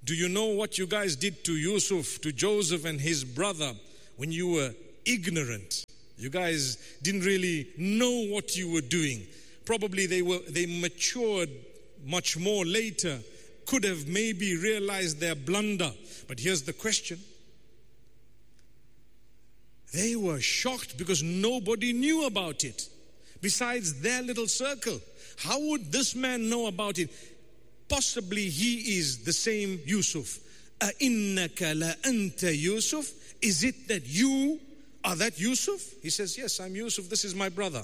Do you know what you guys did to Yusuf, to Joseph and his brother when you were ignorant? You guys didn't really know what you were doing. Probably they matured much more later, could have maybe realized their blunder. But here's the question. They were shocked because nobody knew about it besides their little circle. How would this man know about it? Possibly he is the same Yusuf. أَإِنَّكَ لَأَنْتَ Yusuf? Is it that you are that Yusuf? He says, yes, I'm Yusuf. This is my brother.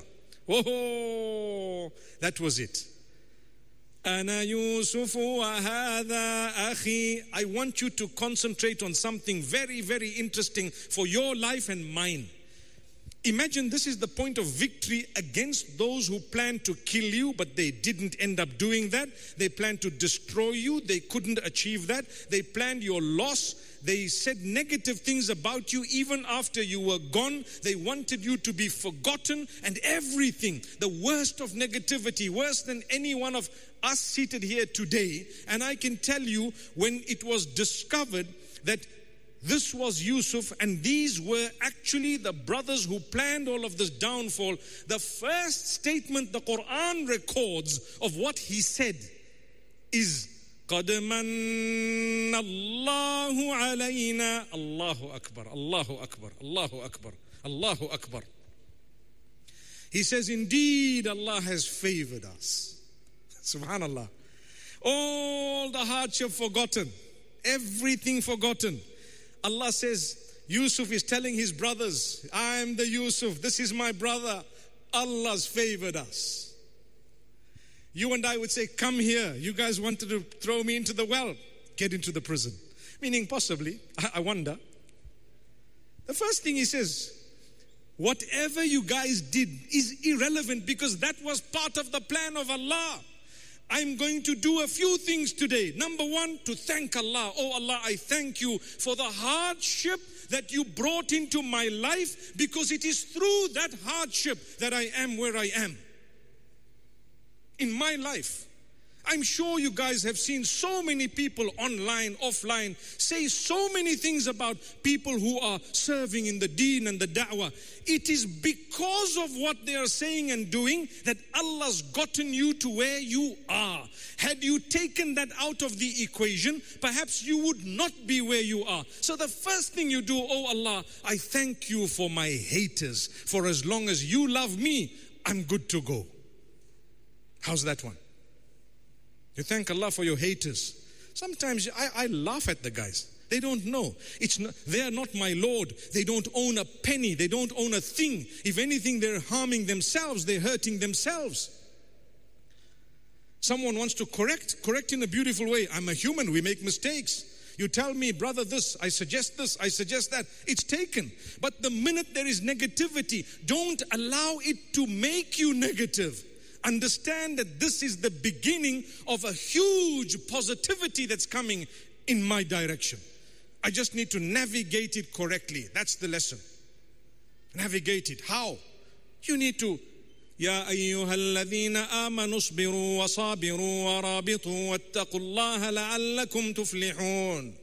Oh, that was it. أَنَا يُوسُفُ وَهَذَا أَخِي. I want you to concentrate on something very, very interesting for your life and mine. Imagine this is the point of victory against those who planned to kill you, but they didn't end up doing that. They planned to destroy you. They couldn't achieve that. They planned your loss. They said negative things about you even after you were gone. They wanted you to be forgotten and everything. The worst of negativity, worse than any one of us seated here today. And I can tell you, when it was discovered that this was Yusuf and these were actually the brothers who planned all of this downfall, the first statement the Quran records of what he said is قَدْ مَنَّ اللَّهُ عَلَيْنَا. Allahu Akbar, Allahu Akbar, Allahu Akbar, Allahu Akbar. He says, indeed Allah has favored us. Subhanallah. All the hardship forgotten, everything forgotten. Allah says, Yusuf is telling his brothers, I'm the Yusuf, this is my brother. Allah's favored us. You and I would say, come here. You guys wanted to throw me into the well. Get into the prison. Meaning possibly, I wonder. The first thing he says, whatever you guys did is irrelevant because that was part of the plan of Allah. I'm going to do a few things today. Number one, to thank Allah. Oh Allah, I thank you for the hardship that you brought into my life, because it is through that hardship that I am where I am. In my life, I'm sure you guys have seen so many people online, offline, say so many things about people who are serving in the deen and the da'wah. It is because of what they are saying and doing that Allah's gotten you to where you are. Had you taken that out of the equation, perhaps you would not be where you are. So the first thing you do, oh Allah, I thank you for my haters. For as long as you love me, I'm good to go. How's that one? You thank Allah for your haters. Sometimes I laugh at the guys. They don't know. They are not my Lord. They don't own a penny. They don't own a thing. If anything, they're harming themselves. They're hurting themselves. Someone wants to correct in a beautiful way. I'm a human. We make mistakes. You tell me, brother, this, I suggest that. It's taken. But the minute there is negativity, don't allow it to make you negative. Understand that this is the beginning of a huge positivity that's coming in my direction. I just need to navigate it correctly. That's the lesson. Navigate it. How? You need to يا أيها الذين آمنوا اصبروا وصابروا ورابطوا واتقوا الله لعلكم تفلحون.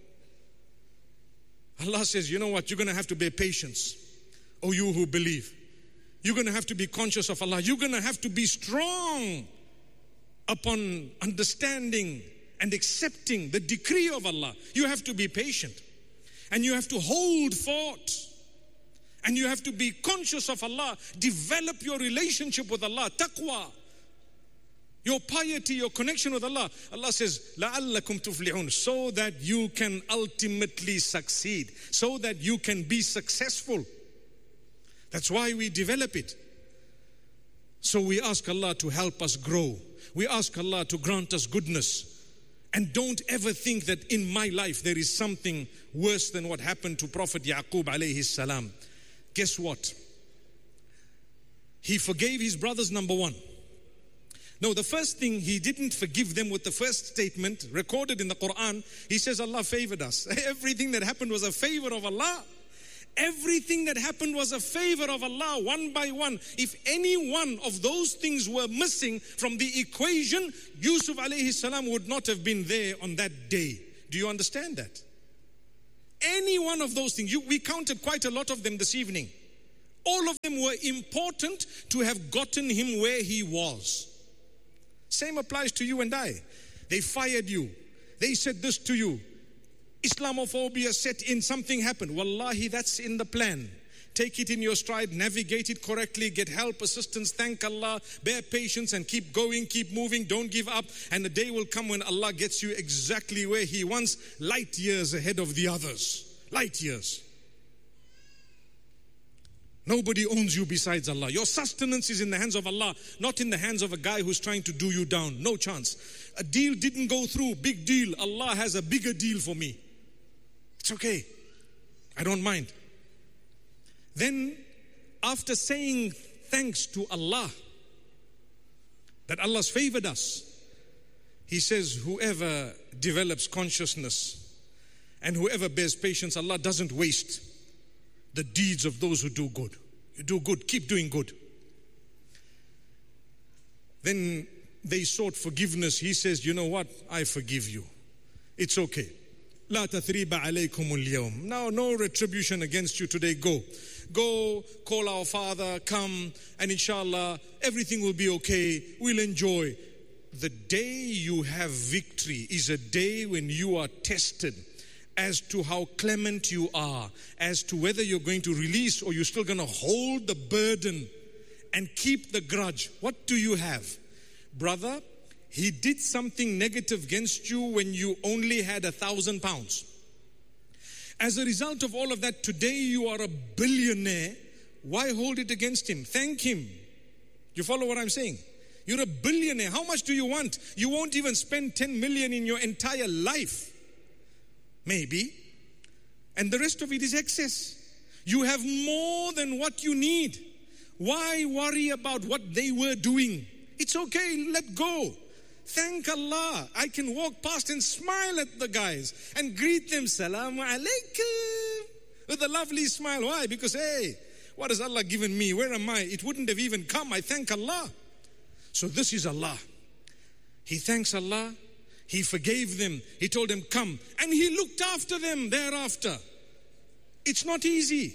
Allah says, you know what? You're going to have to bear patience. Oh, you who believe. You're going to have to be conscious of Allah. You're going to have to be strong upon understanding and accepting the decree of Allah. You have to be patient. And you have to hold fort. And you have to be conscious of Allah. Develop your relationship with Allah. Taqwa. Your piety, your connection with Allah. Allah says, لَعَلَّكُمْ تُفْلِحُونَ. So that you can ultimately succeed. So that you can be successful. That's why we develop it. So we ask Allah to help us grow. We ask Allah to grant us goodness. And don't ever think that in my life there is something worse than what happened to Prophet Yaqub alayhi salam. Guess what? He forgave his brothers, number one. No, the first thing, he didn't forgive them with the first statement recorded in the Quran. He says Allah favored us. Everything that happened was a favor of Allah. Everything that happened was a favor of Allah, one by one. If any one of those things were missing from the equation, Yusuf alayhi salam would not have been there on that day. Do you understand that? Any one of those things, we counted quite a lot of them this evening. All of them were important to have gotten him where he was. Same applies to you and I. They fired you. They said this to you. Islamophobia set in, something happened. Wallahi, that's in the plan. Take it in your stride, navigate it correctly, get help, assistance, thank Allah, bear patience and keep going, keep moving, don't give up. And the day will come when Allah gets you exactly where He wants, light years ahead of the others. Light years. Nobody owns you besides Allah. Your sustenance is in the hands of Allah, not in the hands of a guy who's trying to do you down. No chance. A deal didn't go through, big deal. Allah has a bigger deal for me. It's okay. I don't mind. Then, after saying thanks to Allah, that Allah's favored us, He says, whoever develops consciousness and whoever bears patience, Allah doesn't waste the deeds of those who do good. You do good, keep doing good. Then they sought forgiveness. He says, you know what? I forgive you. It's okay. لا تثريب عليكم اليوم. Now, no retribution against you today. Go, call our Father, come, and inshallah, everything will be okay. We'll enjoy. The day you have victory is a day when you are tested as to how clement you are, as to whether you're going to release or you're still going to hold the burden and keep the grudge. What do you have? Brother, he did something negative against you when you only had 1,000 pounds. As a result of all of that, today you are a billionaire. Why hold it against him? Thank him. You follow what I'm saying? You're a billionaire. How much do you want? You won't even spend 10 million in your entire life. Maybe. And the rest of it is excess. You have more than what you need. Why worry about what they were doing? It's okay, let go. Thank Allah. I can walk past and smile at the guys and greet them, Salamu Alaikum, with a lovely smile. Why? Because, hey, what has Allah given me? Where am I? It wouldn't have even come. I thank Allah. So this is Allah. He thanks Allah. He forgave them. He told them, come. And He looked after them thereafter. It's not easy.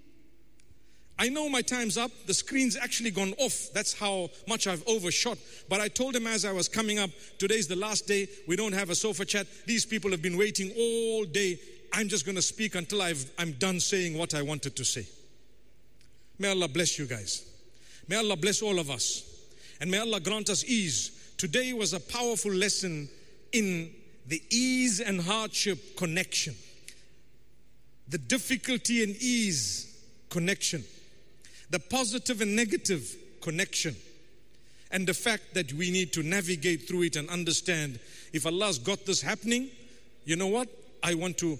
I know my time's up. The screen's actually gone off. That's how much I've overshot. But I told him as I was coming up, today's the last day. We don't have a sofa chat. These people have been waiting all day. I'm just going to speak until I'm done saying what I wanted to say. May Allah bless you guys. May Allah bless all of us. And may Allah grant us ease. Today was a powerful lesson in the ease and hardship connection. The difficulty and ease connection. The positive and negative connection. And the fact that we need to navigate through it and understand, if Allah's got this happening, you know what? I want to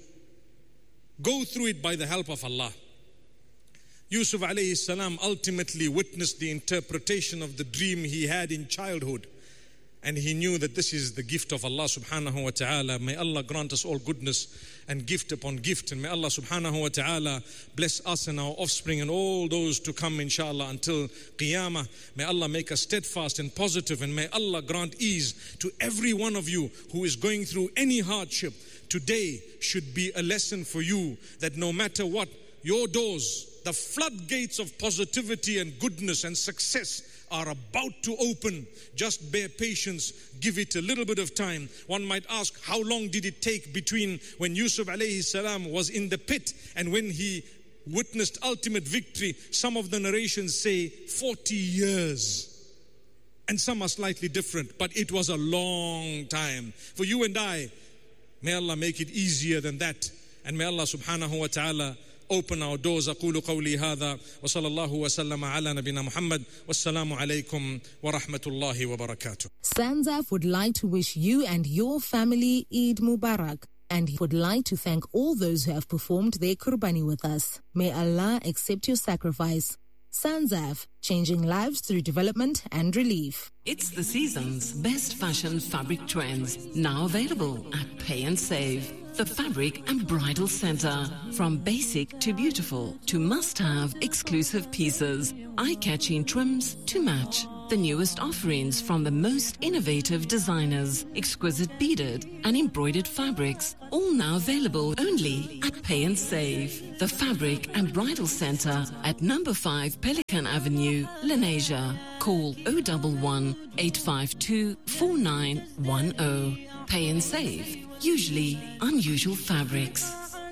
go through it by the help of Allah. Yusuf alayhi salam ultimately witnessed the interpretation of the dream he had in childhood. And he knew that this is the gift of Allah subhanahu wa ta'ala. May Allah grant us all goodness and gift upon gift. And may Allah subhanahu wa ta'ala bless us and our offspring and all those to come inshallah until Qiyamah. May Allah make us steadfast and positive. And may Allah grant ease to every one of you who is going through any hardship. Today should be a lesson for you that no matter what, your doors, the floodgates of positivity and goodness and success are about to open. Just bear patience, give it a little bit of time. One might ask, how long did it take between when Yusuf alayhi salam was in the pit and when he witnessed ultimate victory? Some of the narrations say 40 years. And some are slightly different, but it was a long time. For you and I, may Allah make it easier than that. And may Allah subhanahu wa ta'ala open our doors. أقول قولي هذا وصلى الله وسلم على نبينا محمد والسلام عليكم ورحمة الله وبركاته. Sanzaf would like to wish you and your family Eid Mubarak, and he would like to thank all those who have performed their Qurbani with us. May Allah accept your sacrifice. Sanzaf, changing lives through development and relief. It's the season's best fashion fabric trends, now available at Pay and Save. The Fabric and Bridal Center. From basic to beautiful to must-have exclusive pieces, eye-catching trims to match. The newest offerings from the most innovative designers, exquisite beaded and embroidered fabrics, all now available only at Pay and Save, the Fabric and Bridal Center at number 5 Pelican Avenue, Lenasia. Call 011 852 4910. Pay and Save, usually unusual fabrics.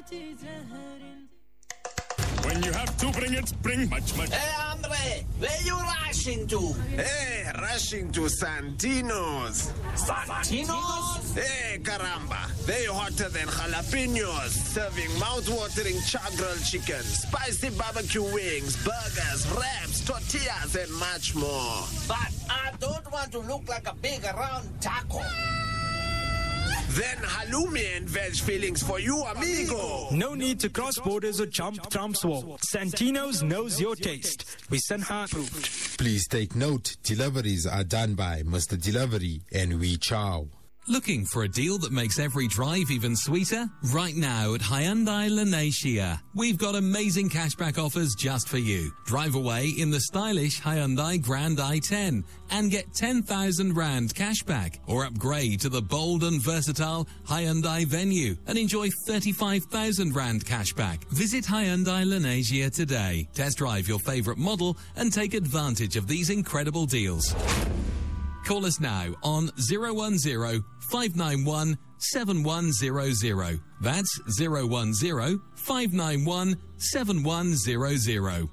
When you have to bring much. Hey, Andre, where you rushing to? Hey, rushing to Santino's. Santino's? Hey, caramba. They hotter than jalapenos, serving mouth-watering char-grilled chicken, spicy barbecue wings, burgers, wraps, tortillas, and much more. But I don't want to look like a big round taco. Then halloumi and veg fillings for you, amigo. No need to cross borders or jump Trump's wall. Santino's knows your taste. We Sanha approved. Please take note, deliveries are done by Mr. Delivery and We Chow. Looking for a deal that makes every drive even sweeter? Right now at Hyundai Lenasia, we've got amazing cashback offers just for you. Drive away in the stylish Hyundai Grand i10 and get 10,000 Rand cashback, or upgrade to the bold and versatile Hyundai Venue and enjoy 35,000 Rand cashback. Visit Hyundai Lenasia today. Test drive your favorite model and take advantage of these incredible deals. Call us now on 010-591-7100. That's 010-591-7100.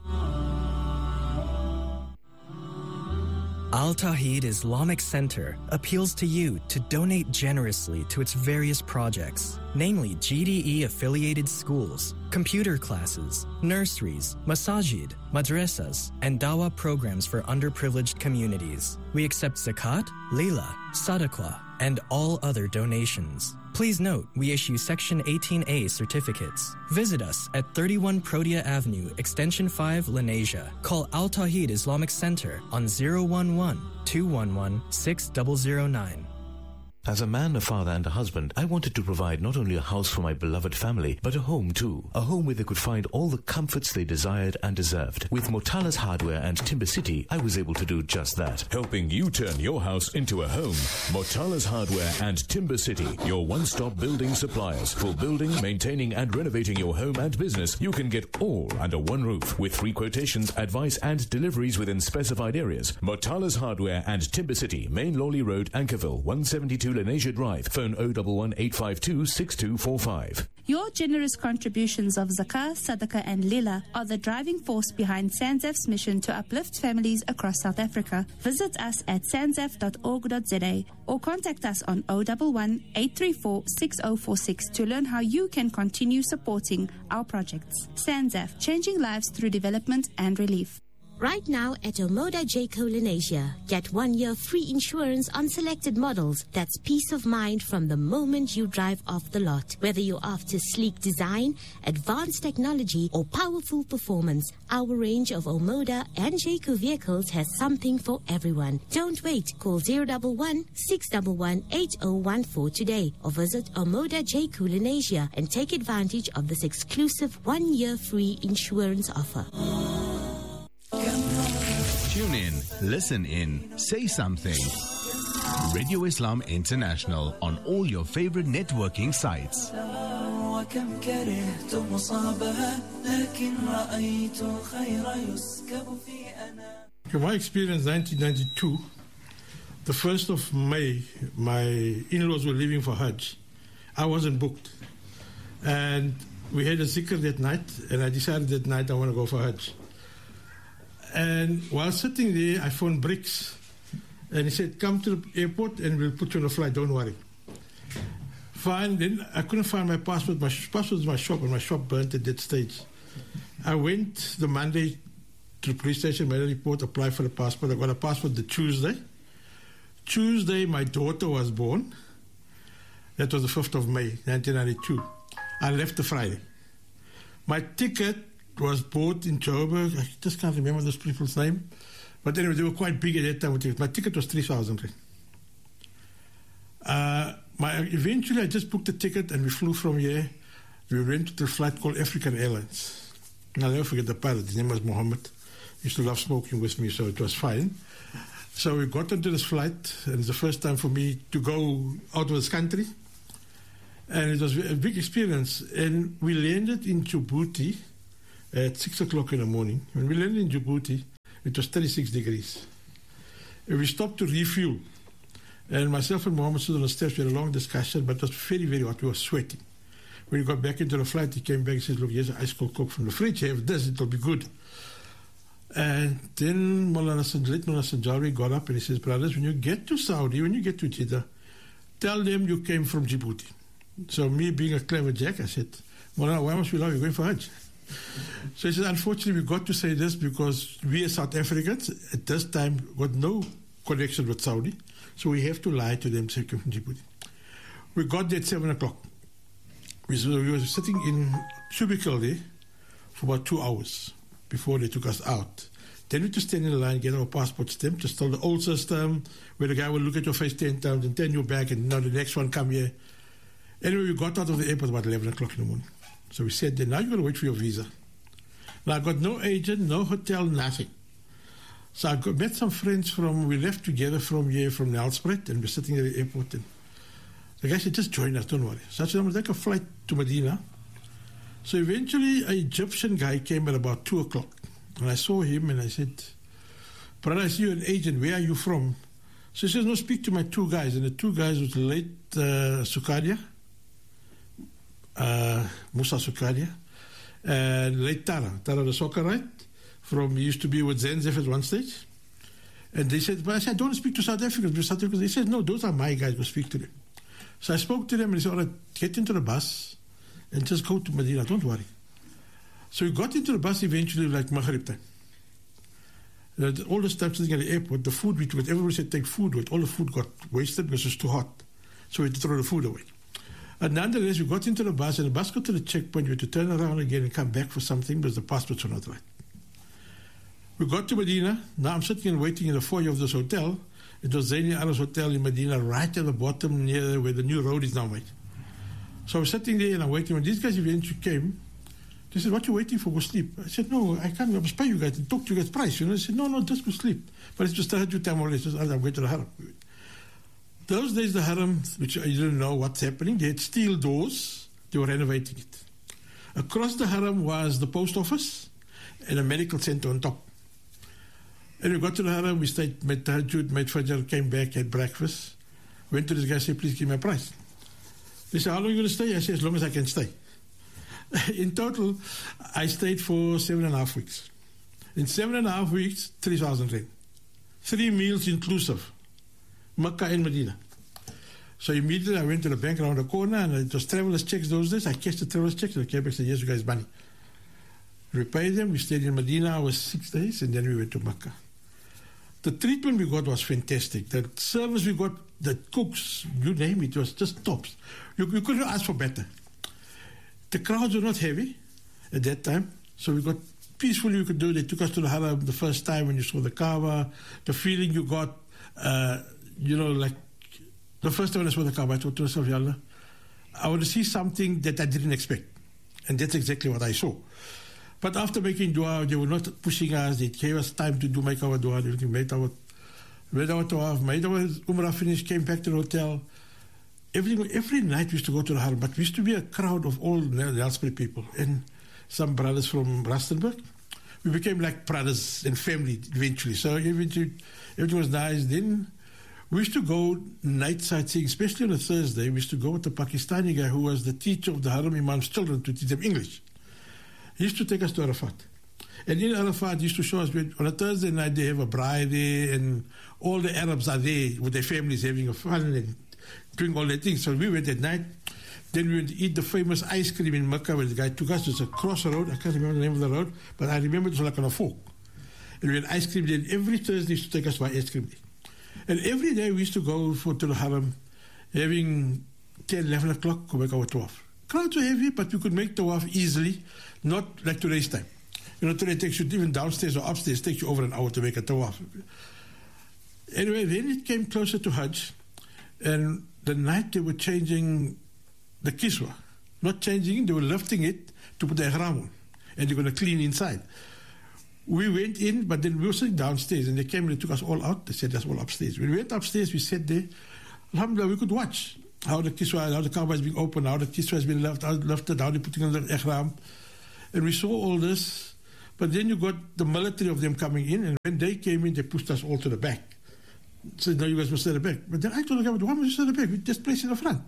Al Tawheed Islamic Center appeals to you to donate generously to its various projects, namely GDE-affiliated schools, computer classes, nurseries, masajid, madrasas, and dawah programs for underprivileged communities. We accept zakat, lila, sadaqah, and all other donations. Please note, we issue Section 18A certificates. Visit us at 31 Protea Avenue, Extension 5, Lenasia. Call Al Tawheed Islamic Center on 011-211-6009. As a man, a father, and a husband, I wanted to provide not only a house for my beloved family, but a home too. A home where they could find all the comforts they desired and deserved. With Motala's Hardware and Timber City, I was able to do just that. Helping you turn your house into a home. Motala's Hardware and Timber City, your one-stop building suppliers. For building, maintaining, and renovating your home and business, you can get all under one roof with free quotations, advice, and deliveries within specified areas. Motala's Hardware and Timber City, Main Lawley Road, Ankerville, 172 Lenasia Drive. Phone 011-852-6245. Your generous contributions of zakah, sadaqah and lila are the driving force behind SANZAF's mission to uplift families across South Africa. Visit us at sanzaf.org.za or contact us on 011-834-6046 to learn how you can continue supporting our projects. SANZAF, changing lives through development and relief. Right now at Omoda Jayco Lenasia, get 1 year free insurance on selected models. That's peace of mind from the moment you drive off the lot. Whether you're after sleek design, advanced technology, or powerful performance, our range of Omoda and Jayco vehicles has something for everyone. Don't wait. Call 011-611-8014 today or visit Omoda Jayco Lenasia and take advantage of this exclusive 1 year free insurance offer. Tune in, listen in, say something. Radio Islam International on all your favorite networking sites. My experience 1992, the 1st of May, my in-laws were leaving for Hajj. I wasn't booked. And we had a zikr that night, and I decided that night I want to go for Hajj. And while sitting there, I phoned Briggs, and he said, come to the airport and we'll put you on a flight, don't worry. Fine, then I couldn't find my passport. My passport was in my shop, and my shop burnt at that stage. I went the Monday to the police station, made a report, applied for the passport. I got a passport the Tuesday. Tuesday, my daughter was born. That was the 5th of May, 1992. I left the Friday. My ticket was bought in Joburg. I just can't remember those people's name. But anyway, they were quite big at that time. My ticket was 3,000 Rand. Eventually, I just booked a ticket and we flew from here. We went to the flight called African Airlines. And I'll never forget the pilot. His name was Mohammed. He used to love smoking with me, so it was fine. So we got onto this flight, and it's the first time for me to go out of this country. And it was a big experience. And we landed in Djibouti at 6 o'clock in the morning. When we landed in Djibouti, it was 36 degrees. And we stopped to refuel. And myself and Mohammed stood on the steps. We had a long discussion, but it was very, very hot. We were sweating. When we got back into the flight, he came back and said, look, here's an ice cold Coke from the fridge. Have this, it'll be good. And then Mullah Sanjari got up and he says, brothers, when you get to Saudi, when you get to Jeddah, tell them you came from Djibouti. So me being a clever jack, I said, Mullah, why must we love you going for Hajj? So he said, unfortunately, we got to say this because we as South Africans at this time got no connection with Saudi. So we have to lie to them, say, come from Djibouti. We got there at 7 o'clock. We were sitting in cubicle there for about 2 hours before they took us out. Then we had to stand in the line, get our passport stamped, just tell the old system, where the guy will look at your face 10 times and turn you back, and now the next one come here. Anyway, we got out of the airport about 11 o'clock in the morning. So we said, then now you've got to wait for your visa. Now I got no agent, no hotel, nothing. So I met some friends we left together from here, from Nelspruit, and we're sitting at the airport, and the guy said, just join us, don't worry. So I said, I'm going to take a flight to Medina. So eventually, an Egyptian guy came at about 2 o'clock. And I saw him and I said, brother, I see you're an agent. Where are you from? So he says, no, speak to my two guys. And the two guys was late Sukadia, Musa Sukadia, and late Tara the Soccerite. He used to be with Zenzef at one stage. And they said, but I said, I don't speak to South Africans. They said, no, those are my guys. Go speak to them. So I spoke to them and they said, all right, get into the bus and just go to Medina, don't worry. So we got into the bus eventually like Maghrib time. All the time sitting at the airport, the food we took, everybody said take food with, all the food got wasted because it was too hot. So we had to throw the food away. And nonetheless, we got into the bus and the bus got to the checkpoint, we had to turn around again and come back for something because the passports were not right. We got to Medina. Now I'm sitting and waiting in the foyer of this hotel. It was Zaini Arab's hotel in Medina, right at the bottom near where the new road is now made. So I was sitting there and I'm waiting. When these guys eventually came, they said, what are you waiting for? Go sleep. I said, no, I can't. I must pay you guys and talk to you guys price. They said, no, just go sleep. But it's just Tahajjud time already. I'm going to the Haram. Those days, the Haram, which I didn't know what's happening, they had steel doors. They were renovating it. Across the Haram was the post office and a medical center on top. And we got to the Haram, we stayed, made Tahajjud, made Fajr, came back, had breakfast. Went to this guy, said, please give me a price. They said, how long are you going to stay? I said, as long as I can stay. In total, I stayed for 7.5 weeks. In 7.5 weeks, 3,000 rand. 3 meals inclusive. Makkah and Medina. So immediately I went to the bank around the corner and it was traveler's checks those days. I cashed the traveler's checks and I came back and said, yes, you guys money. We paid them, we stayed in Medina, I was 6 days, and then we went to Makkah. The treatment we got was fantastic. The service we got, the cooks, you name it, was just tops. You couldn't ask for better. The crowds were not heavy at that time, so we got peacefully we could do. They took us to the Haram the first time when you saw the Kaaba, the feeling you got, like the first time when I saw the Kaaba, I thought to myself, Yallah, I want to see something that I didn't expect. And that's exactly what I saw. But after making dua, they were not pushing us. They gave us time to make our dua. They made our tawaf, made our umrah finish, came back to the hotel. Every night we used to go to the Haram, but we used to be a crowd of all Nelspruit people and some brothers from Rustenburg. We became like brothers and family eventually. So everything was nice. Then we used to go night sightseeing, especially on a Thursday. We used to go with the Pakistani guy who was the teacher of the Haram Imam's children to teach them English. He used to take us to Arafat. And in Arafat, he used to show us, on a Thursday night, they have a bride there, and all the Arabs are there with their families having a fun and doing all their things. So we went at night. Then we went to eat the famous ice cream in Mecca where the guy took us. It's a crossroad. I can't remember the name of the road, but I remember it was like on a fork. And we had ice cream there. Every Thursday, he used to take us to ice cream there. And every day, we used to go to the Haram, having 10, 11 o'clock to make our tawaf. Crowds were heavy, but we could make tawaf easily, not like today's time. Today it takes you even downstairs or upstairs, it takes you over an hour to make a tawaf. Anyway, then it came closer to Hajj, and the night they were changing the kiswa. Not changing it, they were lifting it to put the ihram on, and they're going to clean inside. We went in, but then we were sitting downstairs, and they came and they took us all out. They said us all upstairs. When we went upstairs, we sat there. Alhamdulillah, we could watch how the kiswa, how the Kaaba is being opened, how the kiswa has been lifted, how they're putting on the ihram. And we saw all this. But then you got the military of them coming in, and when they came in, they pushed us all to the back. Said, no, you guys must stay at the back. But then I told the government, why must you stay at the back? We just place in the front.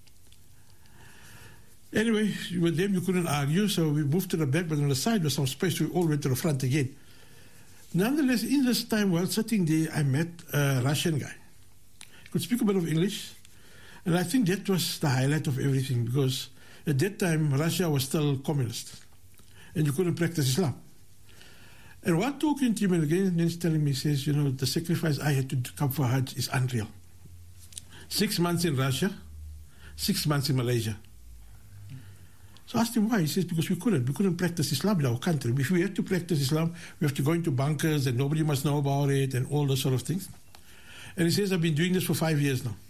Anyway, with them you couldn't argue, so we moved to the back, but on the side was some space, so we all went to the front again. Nonetheless, in this time while sitting there, I met a Russian guy. He could speak a bit of English, and I think that was the highlight of everything, because at that time, Russia was still communist, and you couldn't practice Islam. And while talking to him, and again, he's telling me, he says, the sacrifice I had to come for Hajj is unreal. 6 months in Russia, 6 months in Malaysia. So I asked him why. He says, because we couldn't practice Islam in our country. If we had to practice Islam, we have to go into bunkers and nobody must know about it and all those sort of things. And he says, I've been doing this for 5 years now.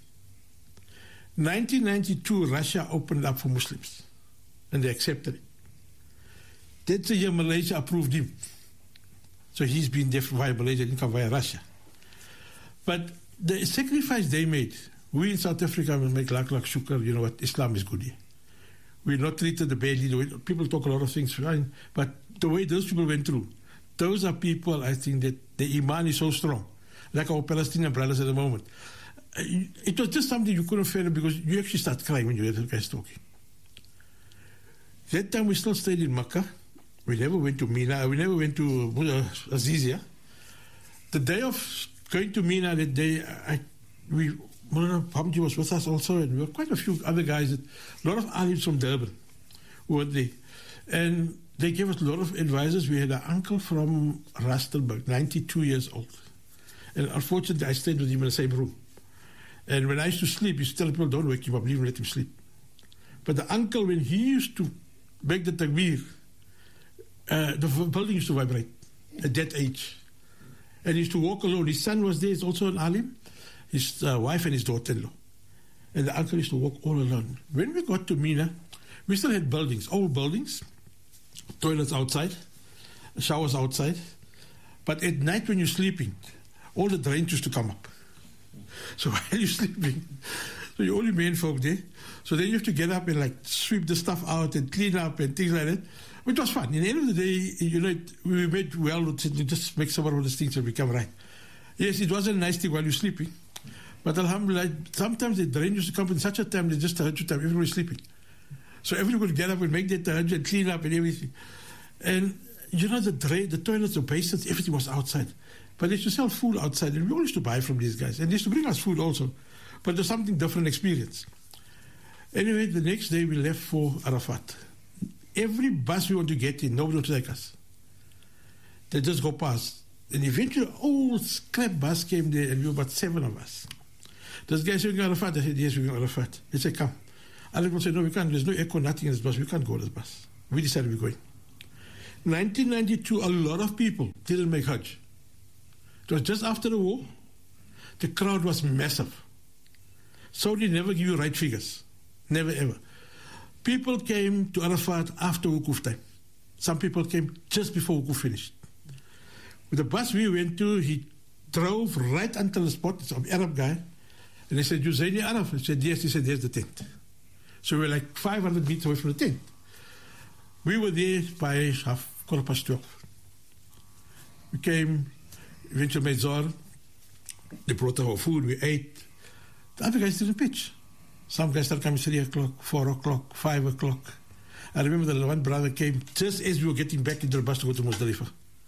1992, Russia opened up for Muslims and they accepted it. That's the year Malaysia approved him. So he's been there via Malaysia, didn't come via Russia. But the sacrifice they made, we in South Africa will make lak shukr, you know what, Islam is good here. We're not treated badly. The way people talk a lot of things, fine, but the way those people went through, those are people, I think, that the iman is so strong, like our Palestinian brothers at the moment. It was just something you couldn't fail because you actually start crying when you hear the guys talking. That time we still stayed in Makkah. We never went to Mina. We never went to Azizia. The day of going to Mina, that day, Mullah Hamdi was with us also, and we were quite a few other guys, a lot of alims from Durban who were there. And they gave us a lot of advisors. We had an uncle from Rustenburg, 92 years old. And unfortunately, I stayed with him in the same room. And when I used to sleep, he used to tell people, don't wake him up, leave him, let him sleep. But the uncle, when he used to make the takbir, the building used to vibrate at that age. And he used to walk alone. His son was there, he's also an alim. His wife and his daughter-in-law. And the uncle used to walk all alone. When we got to Mina, we still had buildings, old buildings, toilets outside, showers outside. But at night when you're sleeping, all the drains used to come up. So while you're sleeping, so you're only men folk there. So then you have to get up and like sweep the stuff out and clean up and things like that. Which was fun. In the end of the day, we made well to just make some of those things and become right. Yes, it wasn't a nice thing while you're sleeping. But alhamdulillah, sometimes the drain used to come in such a time, they just tahajjud time, everybody's sleeping. So everybody would get up and make their tahajjud and clean up and everything. And the toilets, the basins, everything was outside. But they used to sell food outside, and we all used to buy from these guys. And they used to bring us food also. But there's something different experience. Anyway, the next day we left for Arafat. Every bus we want to get in, nobody would take us. They just go past. And eventually, an old scrap bus came there, and we were about 7 of us. This guy said, we're going to Arafat. I said, yes, we're going to Arafat. He said, come. Other people said, no, we can't. There's no echo, nothing in this bus. We can't go on this bus. We decided we're going. 1992, a lot of people didn't make Hajj. It was just after the war. The crowd was massive. Saudi never give you right figures. Never, ever. People came to Arafat after Wukuf time. Some people came just before Wukuf finished. With the bus we went to, he drove right until the spot. It's an Arab guy. And he said, you Zaini Arab? I said, yes. He said, there's the tent. So we were like 500 meters away from the tent. We were there by 12:15. We came, eventually made Zohar. They brought our food, we ate. The other guys didn't pitch. Some guys started coming 3 o'clock, 4 o'clock, 5 o'clock. I remember the one brother came just as we were getting back into the bus to go to Muzdalifah.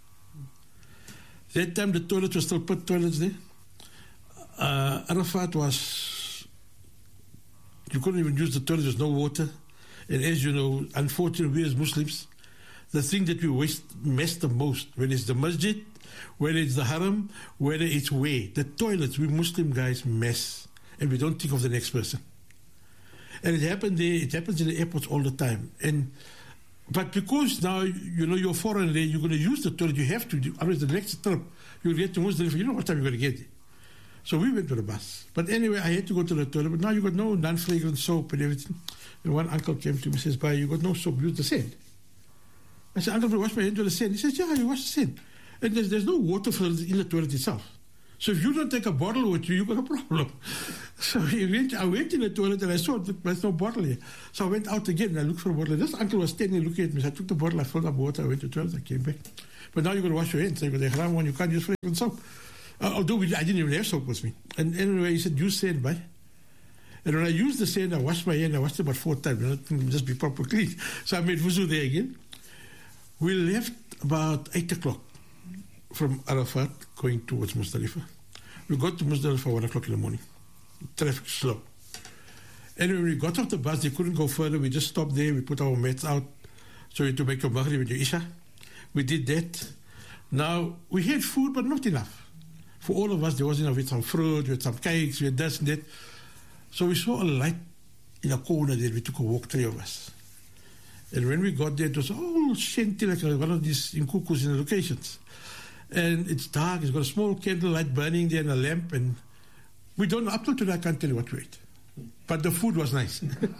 That time the toilets were still put toilets there. Arafat was, you couldn't even use the toilet, there's no water. And as you know, unfortunately, we as Muslims, the thing that we mess the most, whether it's the masjid, whether it's the haram, whether it's where, the toilets, we Muslim guys mess. And we don't think of the next person. And it happened there, it happens in the airports all the time. But because now, you're foreign there, you're going to use the toilet, you have to. Otherwise, the next trip, you'll get to Muslim, you know what time you're going to get there. So we went to the bus. But anyway, I had to go to the toilet. But now you got no non-fragrant soap and everything. And one uncle came to me and says, "Bhai, you got no soap, use the sand." I said, "Uncle, I wash my hands with the sand." He says, "Yeah, you wash the sand." And there's no water facility in the toilet itself. So if you don't take a bottle with you, you've got a problem. So I went in the toilet and I saw there's no bottle here. So I went out again and I looked for a bottle. This uncle was standing looking at me. So I took the bottle, I filled up water, I went to the toilet, I came back. But now you've got to wash your hands. So you can't use fragrant soap. Although I didn't even have soap with me. And anyway, he said, use sand, bye. And when I used the sand, I washed my hand. I washed it about 4 times. Just be proper clean. So I made wuzu there again. We left about 8 o'clock from Arafat going towards Muzdalifah. We got to Muzdalifah 1 o'clock in the morning. Traffic slow. And when we got off the bus, they couldn't go further. We just stopped there. We put our mats out. So we had to make a maghrib and Isha. We did that. Now, we had food, but not enough. For all of us, there wasn't enough. We had some fruit, we had some cakes, we had this and that. So we saw a light in a corner there. We took a walk, 3 of us. And when we got there, it was all shanty, like one of these inkukus in the locations. And it's dark. It's got a small candlelight burning there and a lamp. And we don't know. Up till today, I can't tell you what we ate. But the food was nice.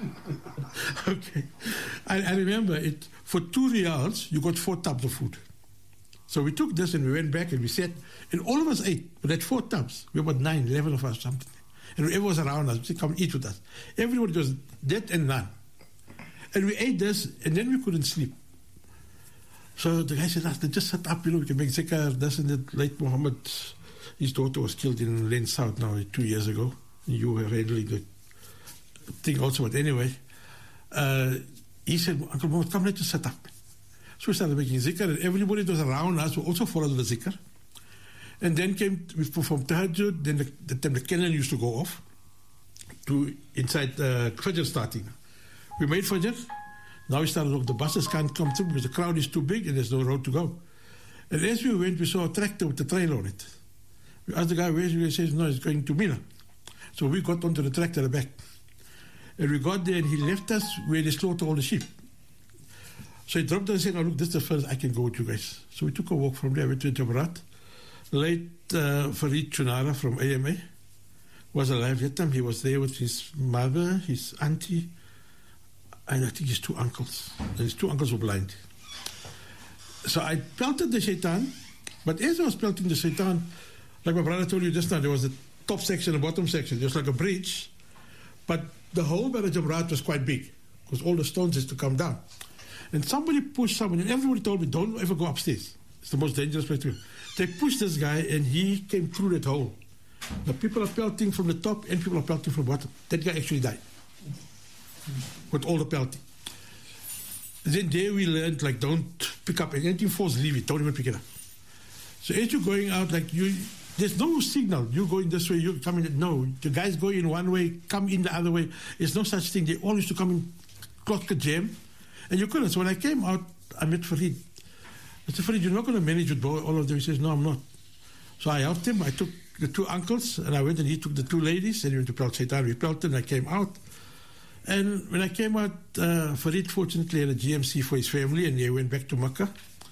Okay. I remember it. For 2 reals, you got 4 tubs of food. So we took this and we went back and we sat. And all of us ate. But at 4 tubs. We were about 9, 11 of us, something. And everyone was around us. They come eat with us. Everybody was that and none. And we ate this, and then we couldn't sleep. So the guy said, let's just set up, we can make zikr, this and that. Late Muhammad, his daughter was killed in Lane South now 2 years ago. You were really good thing also, but anyway. He said, Uncle Muhammad, come, let's just set up. So we started making zikr, and everybody that was around us also followed the zikr. And then we performed tahajjud, then the cannon used to go off to inside Fajr starting. We made Fajr. Now we started off. The buses can't come through because the crowd is too big and there's no road to go. And as we went, we saw a tractor with a trailer on it. We asked the guy, where is he? He says, no, it's going to Mina. So we got onto the tractor at the back. And we got there and he left us where they slaughter all the sheep. So he dropped us and said, oh, look, this is the first I can go with you guys. So we took a walk from there. Went to Jabrat. Late Farid Chunara from AMA was alive at time. He was there with his mother, his auntie, and I think his 2 uncles. And his 2 uncles were blind. So I pelted the shaitan, but as I was pelting the shaitan, like my brother told you just now, there was the top section and bottom section, just like a bridge. But the whole Barraj Jabrat was quite big, because all the stones used to come down. And somebody pushed someone, and everybody told me, don't ever go upstairs. It's the most dangerous place to go. They pushed this guy, and he came through that hole. The people are pelting from the top, and people are pelting from the bottom. That guy actually died with all the pelting. Then there we learned, like, don't pick up anything falls, leave it, don't even pick it up. So as you're going out, like, there's no signal. You're going this way, you're coming, no. The guys go in one way, come in the other way. There's no such thing. They all used to come in, clock a jam, and you couldn't. So when I came out, I met Farid. I said, Farid, you're not going to manage with all of them. He says, no, I'm not. So I helped him. I took the 2 uncles, and I went and he took the 2 ladies, and he went to pelt Shaitan. We pelted, and I came out. And when I came out, Farid fortunately had a GMC for his family, and they went back to Makkah.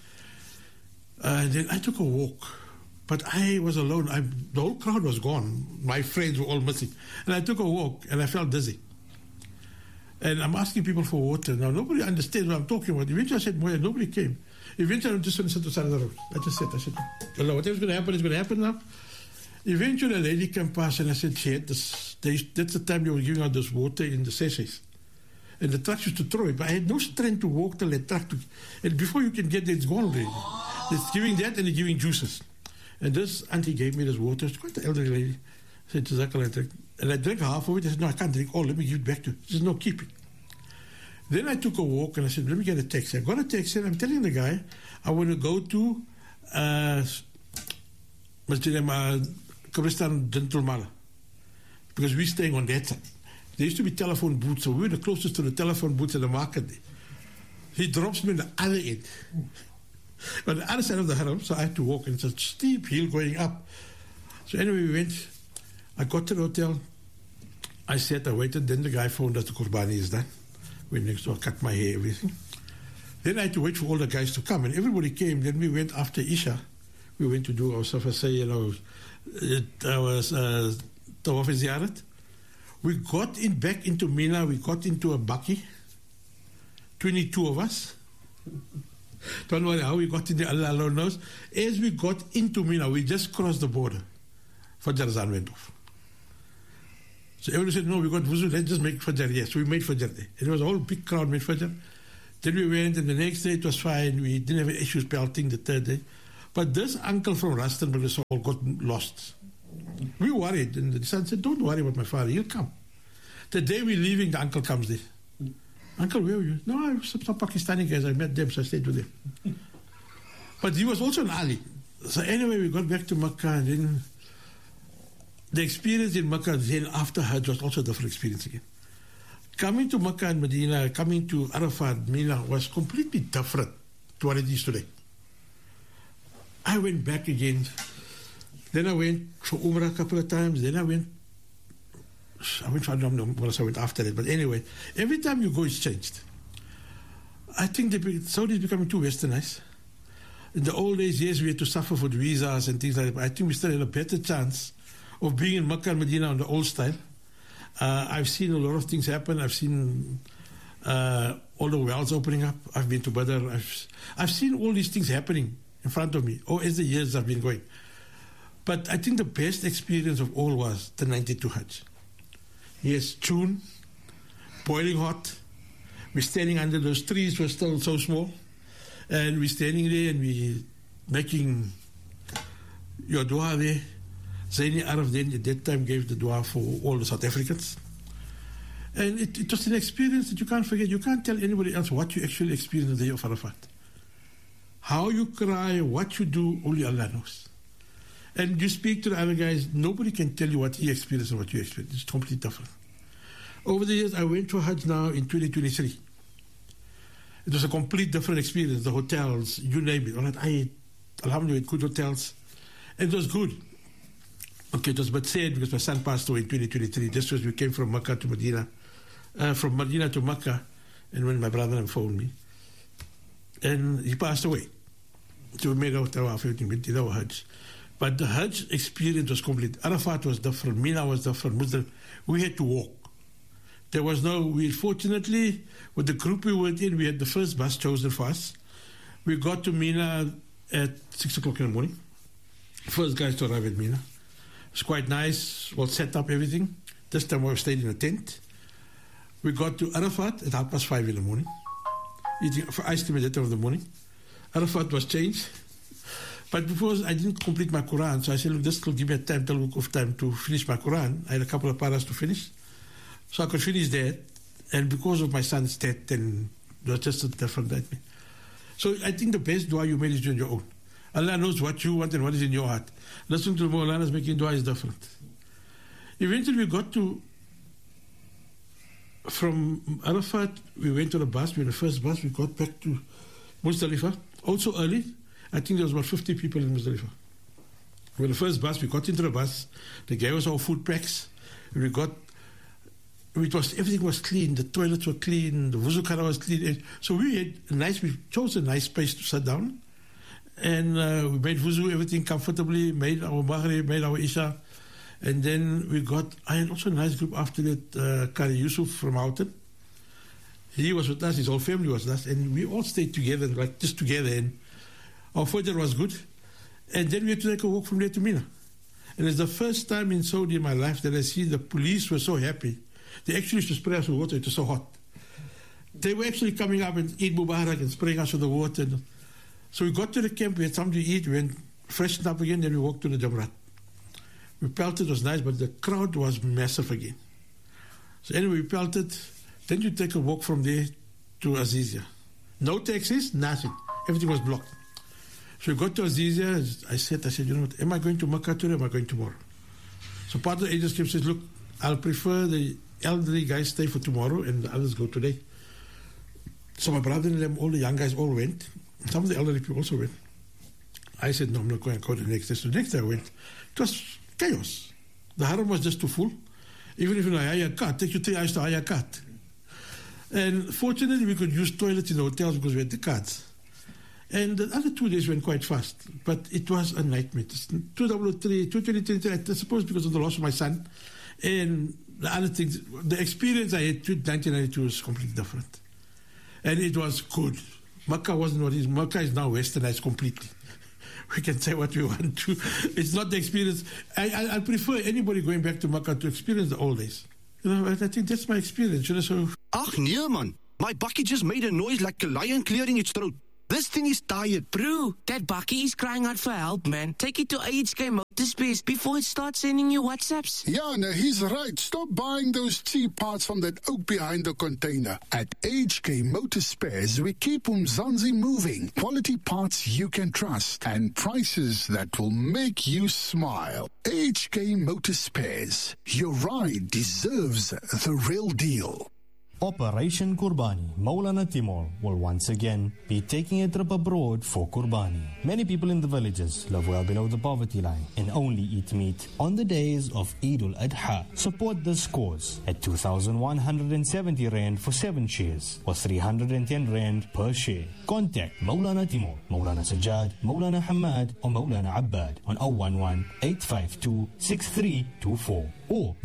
And then I took a walk. But I was alone. The whole crowd was gone. My friends were all missing. And I took a walk, and I felt dizzy. And I'm asking people for water. Now, nobody understands what I'm talking about. Eventually, I said, Moya, nobody came. Eventually, I just went to sit on the side of the road. I just said, Allah, whatever's going to happen is going to happen now. Eventually, a lady came past, and I said, that's the time they were giving out this water in the sachets. And the trucks used to throw it. But I had no strength to walk till that truck. And before you can get there, it's gone already. It's giving that, and they're giving juices. And this auntie gave me this water. It's quite an elderly lady. I said, Jazakallah, drink. And I drank half of it. I said, no, I can't drink all. Let me give it back to you. She said, no, keep it. Then I took a walk, and I said, let me get a taxi. I got a taxi, and I'm telling the guy, I want to go to Kabristan Dental Mala, because we're staying on that side. There used to be telephone booths, so we were the closest to the telephone booths in the market there. He drops me on the other end. On the other side of the haram, so I had to walk, and it's a steep hill going up. So anyway, we went. I got to the hotel. I sat, I waited. Then the guy phoned us, the Qurbani is done. Went next door, cut my hair, everything. Then I had to wait for all the guys to come, and everybody came. Then we went after Isha. We went to do our Safasay, our Tawaf and Ziyarat. We got back into Mina. We got into a bakkie. 22 of us. Don't worry how we got in there, Allah alone knows. As we got into Mina, we just crossed the border. Fajr Azan went off. So everyone said, no, we got wuzu, let's just make Fajr. Yes, we made Fajr there. It was a whole big crowd made Fajr. Then we went, and the next day it was fine. We didn't have issues pelting the third day. But this uncle from Rustenburg got lost. We worried, and the son said, don't worry about my father, he'll come. The day we're leaving, the uncle comes there. Uncle, where were you? No, I was some Pakistani guys, I met them, so I stayed with them. But he was also an Ali. So anyway, we got back to Makkah, and then the experience in Makkah then after Hajj was also a different experience again. Coming to Makkah and Medina, coming to Arafat, Mina, was completely different to what it is today. I went back again. Then I went for Umrah a couple of times. Then I went I don't know what else I went after that. But anyway, every time you go, it's changed. I think Saudi is becoming too westernized. In the old days, yes, we had to suffer for the visas and things like that. But I think we still had a better chance of being in Makkah and Medina on the old style. I've seen a lot of things happen. I've seen all the wells opening up. I've been to Badr. I've seen all these things happening in front of me, as the years have been going. But I think the best experience of all was the 92 Hajj. Yes, June, boiling hot. We're standing under those trees, were still so small. And we're standing there and we're making your dua there. Zaini Araf then at that time gave the dua for all the South Africans. And it was an experience that you can't forget. You can't tell anybody else what you actually experienced on the day of Arafat. How you cry, what you do, only Allah knows. And you speak to the other guys, nobody can tell you what he experienced and what you experienced. It's completely different. Over the years, I went to Hajj now in 2023. It was a complete different experience. The hotels, you name it. All that. I alhamdulillah, good hotels. And it was good. Okay, it was but sad because my son passed away in 2023. Just as we came from Makkah to Medina. From Medina to Makkah. And when my brother phoned me. And he passed away. So we made our tawaf, everything, we did our Hajj. But the Hajj experience was complete. Arafat was different, Mina was different, Muslim. We had to walk. There was fortunately, with the group we were in, we had the first bus chosen for us. We got to Mina at 6 o'clock in the morning. First guys to arrive at Mina. It was quite nice, well set up, everything. This time we stayed in a tent. We got to Arafat at 5:30 in the morning. Eating ice cream at that time of the morning. Arafat was changed. But because I didn't complete my Quran, so I said, look, this will give me a time to finish my Quran. I had a couple of paras to finish. So I could finish that. And because of my son's death, then it was just a different nightmare. So I think the best dua you made is on your own. Allah knows what you want and what is in your heart. Listening to the Mawlana's making dua is different. Eventually we got to, from Arafat, we went to the bus. We were the first bus. We got back to Muzdalifah, also early. I think there was about 50 people in Muzdalifah. We were the first bus. We got into the bus. They gave us our food packs. Everything was clean. The toilets were clean. The wuzu khana was clean. So we chose a nice place to sit down. And we made wuzu, everything comfortably, made our maghrib, made our isha. And then I had also a nice group after that, Qari Yusuf from Houghton. He was with us, his whole family was with us. And we all stayed together, like just together. And our Fajr was good. And then we had to take a walk from there to Mina. And it's the first time in Saudi in my life that I see the police were so happy. They actually used to spray us with water. It was so hot. They were actually coming up and Eid Mubarak and spraying us with the water. So we got to the camp. We had something to eat. We went, freshened up again. Then we walked to the Jamrat. We pelted. It was nice, but the crowd was massive again. So anyway, we pelted. Then you take a walk from there to Azizia. No taxis, nothing. Everything was blocked. So we got to Azizia. I said, you know what, am I going to Makkah today or am I going tomorrow? So part of the agents came and said, look, I'll prefer the elderly guys stay for tomorrow and the others go today. So my brother and them, all the young guys all went. Some of the elderly people also went. I said, no, I'm not going to go the next day. So the next day I went. It was chaos. The haram was just too full. Even if you hire a car, it takes you 3 hours to hire a car. And fortunately, we could use toilets in the hotels because we had the cards. And the other 2 days went quite fast. But it was a nightmare. 2003, 2023, I suppose because of the loss of my son. And the other things, the experience I had in 1992 was completely different. And it was good. Makkah wasn't what it is. Makkah is now westernized completely. We can say what we want to. It's not the experience. I prefer anybody going back to Makkah to experience the old days. I think that's my experience. So. Ach nee man, my bakkie just made a noise like a lion clearing its throat. This thing is tired. Bro, that bakkie is crying out for help, man. Take it to AHK Motorspares before it starts sending you WhatsApps. Yeah, no, he's right. Stop buying those cheap parts from that oak behind the container. At AHK Motorspares, we keep Umzansi moving. Quality parts you can trust and prices that will make you smile. AHK Motorspares. Your ride deserves the real deal. Operation Kurbani, Maulana Timur will once again be taking a trip abroad for Kurbani. Many people in the villages live well below the poverty line and only eat meat on the days of Eid al-Adha. Support this cause at 2,170 Rand for 7 shares or 310 Rand per share. Contact Maulana Timur, Maulana Sajjad, Maulana Hamad or Maulana Abbad on 011-852-6324 or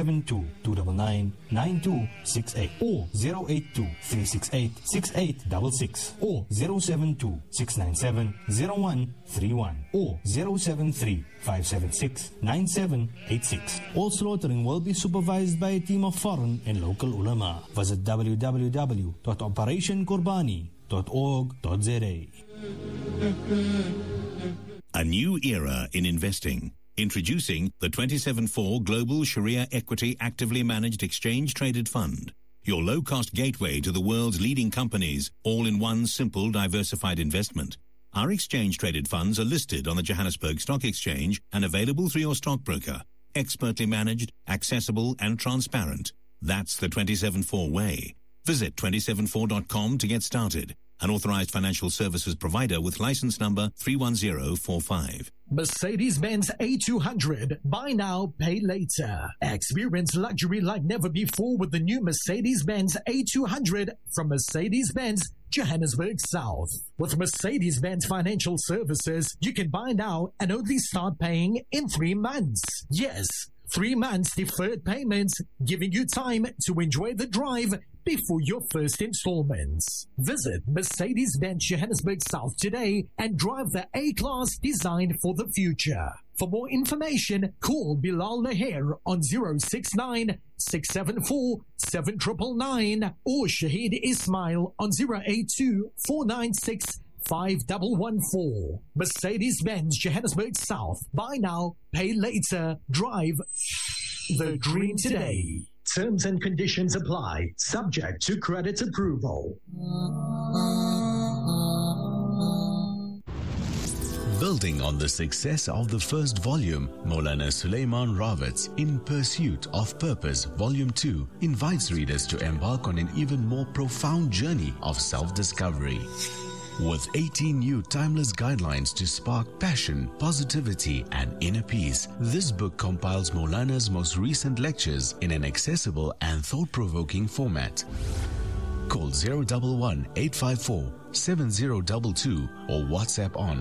072-299-9268 or 082-368-6866 or 072-697-0131 or 073-576-9786. All slaughtering will be supervised by a team of foreign and local ulama. Visit www.operationkurbani.org.za. A new era in investing. Introducing the 27/4 Global Sharia Equity Actively Managed Exchange Traded Fund. Your low-cost gateway to the world's leading companies, all in one simple diversified investment. Our exchange-traded funds are listed on the Johannesburg Stock Exchange and available through your stockbroker. Expertly managed, accessible and transparent. That's the 27/4 way. Visit 274.com to get started. An authorized financial services provider with license number 31045. Mercedes-Benz A200. Buy now, pay later. Experience luxury like never before with the new Mercedes-Benz A200 from Mercedes-Benz Johannesburg South. With Mercedes-Benz Financial Services, you can buy now and only start paying in 3 months. Yes, 3 months deferred payments, giving you time to enjoy the drive before your first installments. Visit Mercedes-Benz Johannesburg South today and drive the A-Class designed for the future. For more information, call Bilal Laher on 069-674-7999 or Shahid Ismail on 082-496-5114. Mercedes-Benz Johannesburg South. Buy now, pay later, drive the dream today. Terms and conditions apply, subject to credit approval. Building on the success of the first volume, Maulana Sulaiman Rawat's In Pursuit of Purpose, Volume 2, invites readers to embark on an even more profound journey of self-discovery. With 18 new timeless guidelines to spark passion, positivity, and inner peace, this book compiles Maulana's most recent lectures in an accessible and thought-provoking format. Call 011-854-7022 or WhatsApp on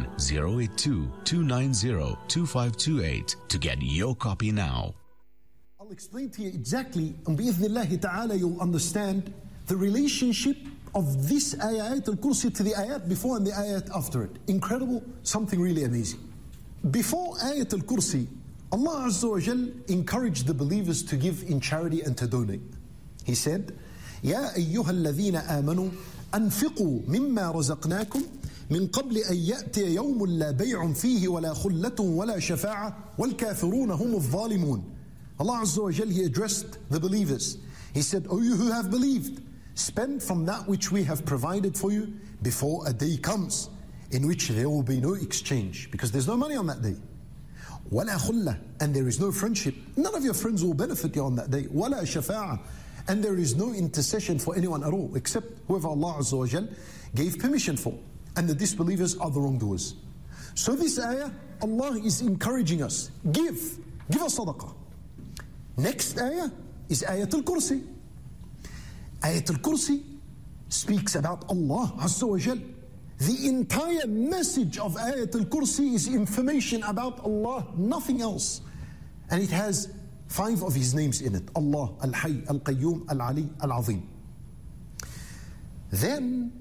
082-290-2528 to get your copy now. I'll explain to you exactly, and bi'idhnillahi ta'ala you'll understand the relationship of this ayat al-Kursi to the ayat before and the ayat after it. Incredible, something really amazing. Before ayat al-Kursi, Allah Azza wa Jal encouraged the believers to give in charity and to donate. He said, يا أيها الذين آمنوا أنفقوا مما رزقناكم من قبل أن يأتي يوم لا بيع فيه ولا خلة ولا شفاعة والكافرون هم الظالمون. Allah Azza wa Jal, He addressed the believers. He said, O you who have believed, spend from that which we have provided for you before a day comes in which there will be no exchange, because there's no money on that day. وَلَا خُلَّةٍ, and there is no friendship. None of your friends will benefit you on that day. وَلَا شَفَاعَةٍ, and there is no intercession for anyone at all except whoever Allah Azza wa Jal gave permission for. And the disbelievers are the wrongdoers. So this ayah, Allah is encouraging us. Give us sadaqah. Next ayah is Ayat al-Kursi. Ayat al-Kursi speaks about Allah Azza wa Jal. The entire message of Ayat al-Kursi is information about Allah, nothing else. And it has 5 of His names in it. Allah, Al-Hayy, Al-Qayyum, Al-Ali, Al-Azim. Then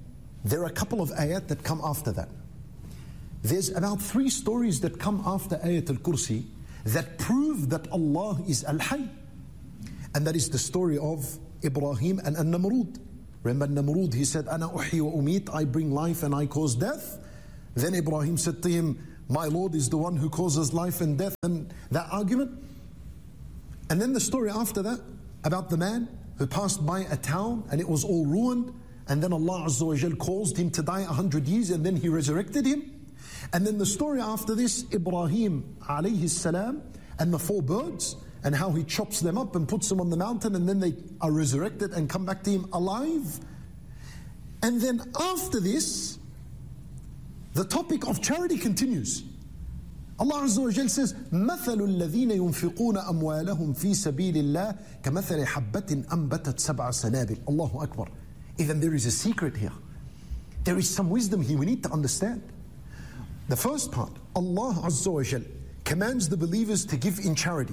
there are a couple of ayat that come after that. There's about 3 stories that come after Ayat al-Kursi that prove that Allah is Al-Hayy. And that is the story of Ibrahim and An-Namrud. Remember Namrud, he said, Ana uhi wa umit, I bring life and I cause death. Then Ibrahim said to him, my Lord is the one who causes life and death, and that argument. And then the story after that, about the man who passed by a town and it was all ruined, and then Allah Azza wa Jal caused him to die 100 years and then He resurrected him. And then the story after this, Ibrahim alayhi salam and the 4 birds, and how he chops them up and puts them on the mountain, and then they are resurrected and come back to him alive. And then after this, the topic of charity continues. Allah Azza wa Jal says, مَثَلُ الَّذِينَ يُنْفِقُونَ أَمْوَالَهُمْ فِي سَبِيلِ اللَّهِ كَمَثَلِ حَبَّةٍ أَنْبَتَتْ سَبْعَ سَنَابِلَ. Allahu Akbar. Even there is a secret here. There is some wisdom here we need to understand. The first part, Allah Azza wa Jal commands the believers to give in charity.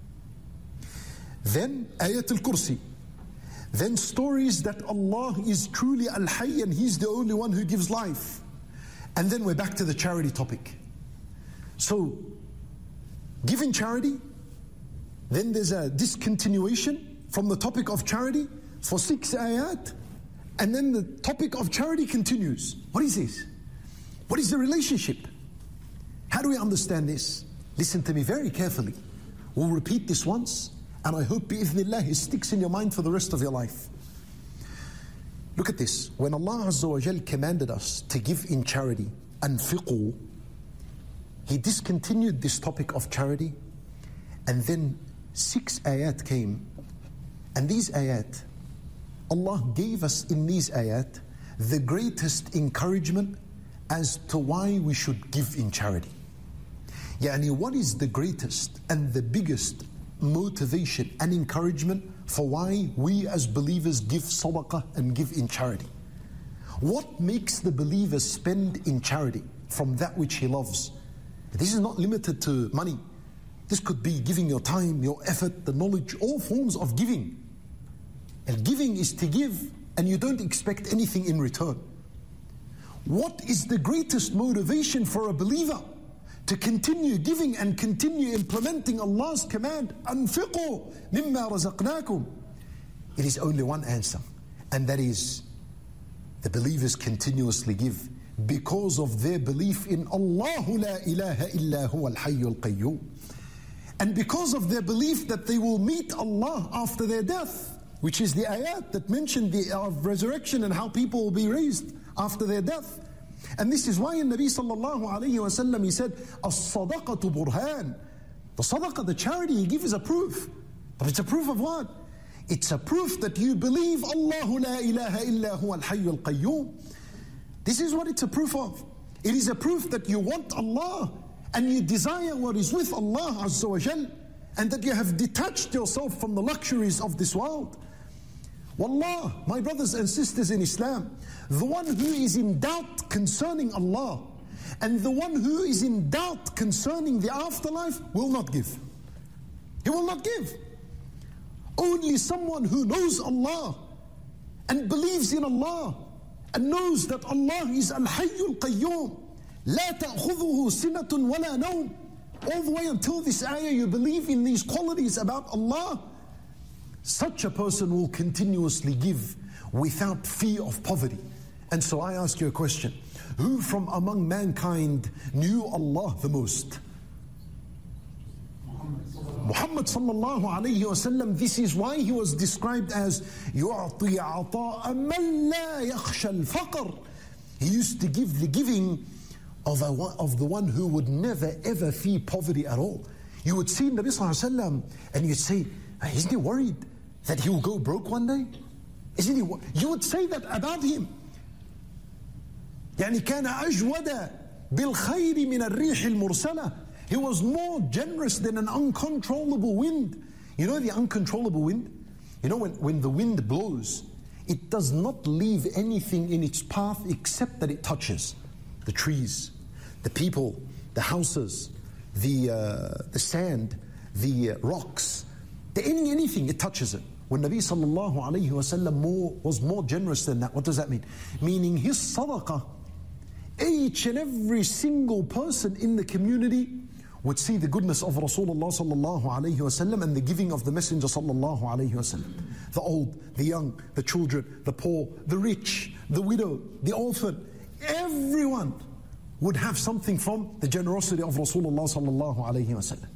Then Ayat al-Kursi. Then stories that Allah is truly Al-Hayy and He's the only one who gives life. And then we're back to the charity topic. So, giving charity, then there's a discontinuation from the topic of charity for 6 ayat, and then the topic of charity continues. What is this? What is the relationship? How do we understand this? Listen to me very carefully. We'll repeat this once, and I hope bi'ithnillah it sticks in your mind for the rest of your life. Look at this. When Allah Azza wa Jal commanded us to give in charity, anfiqu, He discontinued this topic of charity, and then 6 ayat came. And these ayat, Allah gave us in these ayat the greatest encouragement as to why we should give in charity. Yani, what is the greatest and the biggest motivation and encouragement for why we as believers give sadaqah and give in charity? What makes the believer spend in charity from that which he loves? This is not limited to money. This could be giving your time, your effort, the knowledge, all forms of giving. And giving is to give, and you don't expect anything in return. What is the greatest motivation for a believer to continue giving and continue implementing Allah's command? أَنْفِقُوا مِمَّا رَزَقْنَاكُمْ. It is only one answer, and that is the believers continuously give because of their belief in Allahu la ilaha illa huwa al-hayyul qayyum, and because of their belief that they will meet Allah after their death, which is the ayat that mentioned the resurrection and how people will be raised after their death. And this is why in Nabi sallallahu alayhi wa sallam he said, as-sadaqatu burhan. The sadaqah, the charity you give is a proof. But it's a proof of what? It's a proof that you believe Allahu la ilaha illa huwa al-hayyul qayyum. This is what it's a proof of. It is a proof that you want Allah and you desire what is with Allah Azza wa Jal, and that you have detached yourself from the luxuries of this world. Wallah, my brothers and sisters in Islam, the one who is in doubt concerning Allah and the one who is in doubt concerning the afterlife will not give. He will not give. Only someone who knows Allah and believes in Allah and knows that Allah is Al-Hayyul Qayyum, لا تأخذه سنة ولا نوم. All the way until this ayah you believe in these qualities about Allah, such a person will continuously give without fear of poverty. And so I ask you a question. Who from among mankind knew Allah the most? Muhammad sallallahu alayhi wa sallam. This is why he was described as يُعْطِي عَطَاءً مَنْ لَا يَخْشَى الْفَقْرِ. He used to give the giving of the one who would never ever fear poverty at all. You would see Nabi sallallahu alayhi wa sallam and you'd say, isn't he worried that he will go broke one day? Isn't he? You would say that about him. يعني كان أجود بالخير من الريح المرسلة. He was more generous than an uncontrollable wind. You know the uncontrollable wind? You know when the wind blows, it does not leave anything in its path except that it touches the trees, the people, the houses, the sand, the rocks. Anything, it touches it. When Nabi sallallahu alayhi wasallam was more generous than that. What does that mean? Meaning his sadaqah, each and every single person in the community would see the goodness of Rasulullah sallallahu alayhi wasallam and the giving of the Messenger sallallahu alayhi wasallam. The old, the young, the children, the poor, the rich, the widow, the orphan, everyone would have something from the generosity of Rasulullah sallallahu alayhi wasallam.